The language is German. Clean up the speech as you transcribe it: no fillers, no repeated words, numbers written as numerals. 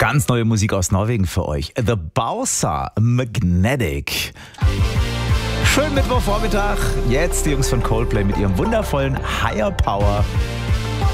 Ganz neue Musik aus Norwegen für euch. The Bowser Magnetic. Schönen Mittwochvormittag. Jetzt die Jungs von Coldplay mit ihrem wundervollen Higher Power.